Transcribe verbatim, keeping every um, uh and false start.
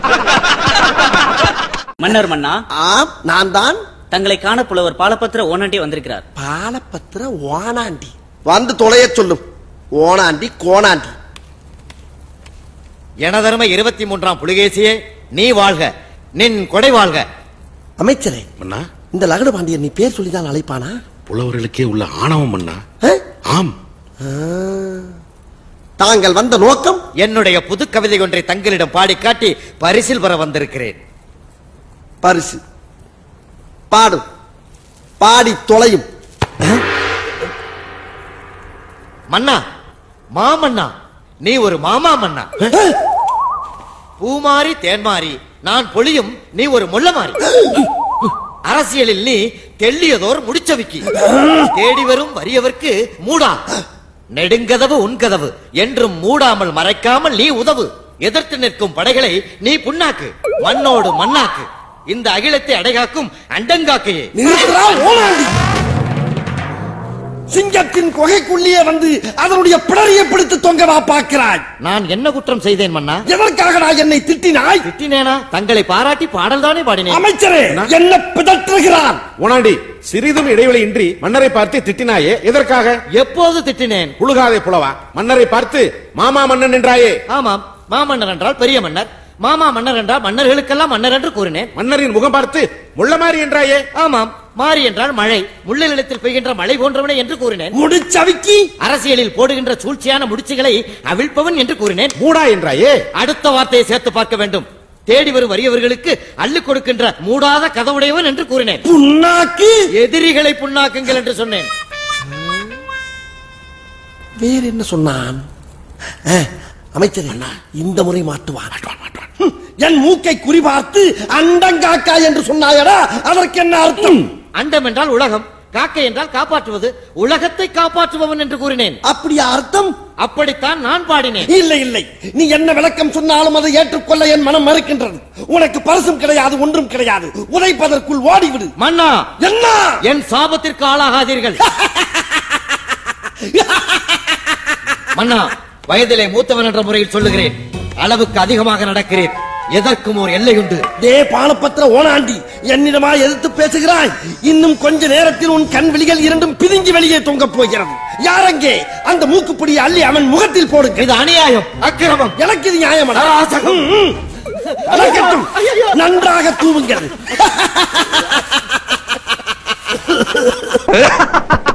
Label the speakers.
Speaker 1: மன்னர் மன்னா.
Speaker 2: ஆம், நான் தான்.
Speaker 1: தங்களை காண புலவர் பாலபத்திர ஓனாண்டி வந்திருக்கிறார்.
Speaker 2: பாலபத்திர ஓனாண்டி வந்து தொலைய சொல்லும். ஓனாண்டி கோணாண்டி.
Speaker 3: எனதருமை இருபத்தி மூன்றாம் புலிகேசியே, நீ வாழ்க, நின் கொடை வாழ்க.
Speaker 2: அமைச்சரே,
Speaker 4: மன்னா,
Speaker 2: இந்த லகடு பாண்டியன் நீ பேர் சொல்லிதான் அழைப்பானா?
Speaker 4: புலவர்களுக்கே உள்ள ஆணவம் மன்னா. ஆம்.
Speaker 2: தாங்கள் வந்த நோக்கம்?
Speaker 3: என்னுடைய புது கவிதை ஒன்றை தங்களிடம் பாடி காட்டி பரிசில் பெற வந்திருக்கிறேன்.
Speaker 2: பரிசு பாடும், பாடி தொலையும்.
Speaker 3: மன்னா, மாமன்னா, நீ ஒரு மாமா மன்னா. பூமாரி தேன்மாரி நான் பொழியும், நீ ஒரு முள்ளமாரி. அரசியலில் நீ தெள்ளியதோர் முடிச்சவிக்கி. தேடி வரும் வறியவர்க்கு மூடா, நெடுங்கதவு உன்கதவு என்றும் மூடாமல் மறைக்காமல் நீ உதவு. எதிர்த்து நிற்கும் படைகளை நீ புண்ணாக்கு, மண்ணோடு மண்ணாக்கு. இந்த அகிலத்தை அடைகாக்கும் அண்டங்காக்கையே.
Speaker 2: சிங்கத்தின் கொகைக்குள்ளே வந்து அதனுடைய பிடரியை பிடித்து தொங்கவா பார்க்கிறாய்?
Speaker 3: நான் என்ன குற்றம் செய்தேன் மன்னா?
Speaker 2: எதற்காக நான் என்னை திட்டினாய்?
Speaker 3: திட்டினேனா? தங்களை பாராட்டி பாடல் தானே பாடினேன்.
Speaker 2: அமைச்சரே, என்ன பிதற்றுகிறான்?
Speaker 4: ஓனாண்டி, சிறிதும் இடைவெளி இன்றி மன்னரை பார்த்து திட்டினாயே, எதற்காக?
Speaker 3: எப்போது திட்டினேன்?
Speaker 4: புழுகாதே புலவா. மன்னரை பார்த்து மாமா மன்னன் என்றாயே.
Speaker 3: ஆமாம், மாமன்னர் என்றால் பெரிய மன்னர், மாமா மன்னர் என்றால் மன்னர்களுக்கெல்லாம் மன்னர் என்று கூறினேன்.
Speaker 4: மன்னரின் முகம் பார்த்து முள்ளமாரி என்றாயே.
Speaker 3: ஆமாம், மாறி என்றால் மழை, முள்ள நிலத்தில் பெய்கின்ற மழை போன்றவனே என்று கூறினேன்.
Speaker 2: முடிச்சவிக்கி
Speaker 3: அரசியலில் போடுகின்ற சூழ்ச்சியான முடிச்சுகளை அவிழ்ப்பவன் என்று கூறினேன்.
Speaker 4: மூடா என்றாயே.
Speaker 3: அடுத்த வார்த்தையை சேர்த்து பார்க்க வேண்டும். தேடி வரும் வறியவர்களுக்கு அள்ளி கொடுக்கின்ற மூடாத கதவுடையவன் என்று கூறினேன்.
Speaker 2: புண்ணாக்கி
Speaker 3: எதிரிகளை புண்ணாக்குங்கள் என்று சொன்னேன்.
Speaker 2: வேற என்ன சொன்னான்? அமைச்சர், இந்த முறை மாட்டுவான். என் மூக்கை குறிபார்த்து அண்டங்காக்கா என்று சொன்னாயடா, அதற்கு என்ன அர்த்தம்?
Speaker 3: அண்டம் என்றால் உலகம், காக்கை என்றால் காப்பாற்றுவது, உலகத்தை காப்பாற்றுபவன் என்று கூறினேன்.
Speaker 2: அப்படியா அர்த்தம்?
Speaker 3: அப்படித்தான் நான் பாடினேன்.
Speaker 2: இல்லை இல்லை, நீ என்ன விளக்கம் சொன்னாலும் அதை ஏற்றுக்கொள்ள என் மனம் மறுக்கின்றது. உனக்கு பரிசும் கிடையாது, ஒன்றும் கிடையாது. உதைப்பதற்குள் ஓடிவிடு.
Speaker 3: மன்னா,
Speaker 2: என்ன?
Speaker 3: என் சாபத்திற்கு ஆளாகாதீர்கள். மன்னா, வயதிலே மூத்தவன் என்ற முறையில் சொல்லுகிறேன். அளவுக்கு அதிகமாக நடக்கிறேன். எதற்கும் ஒரு எல்லை உண்டு.
Speaker 2: டே பாலபத்திர ஓனாண்டி, என்னிடமா எதிர்த்து பேசுகிறாய்? இன்னும் கொஞ்ச நேரத்தில் உன் கண் விழிகள் இரண்டும் பிதுங்கி வெளியே தொங்க போகிறது. யாரங்கே அந்த மூக்குப்பிடி அள்ளி அவன் முகத்தில் போடுங்க.
Speaker 3: இது அநியாயம், அக்கிரமம்.
Speaker 2: எனக்கு இது நியாயம். நன்றாக தூவுங்கள்.